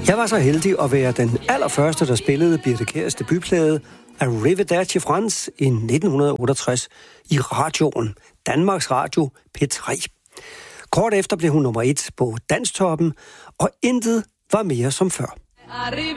Jeg var så heldig at være den allerførste, der spillede Birthe Kjærs debutplade Arrivederci France i 1968 i radioen, Danmarks Radio P3. Kort efter blev hun nummer 1 på Danstoppen, og intet var mere som før.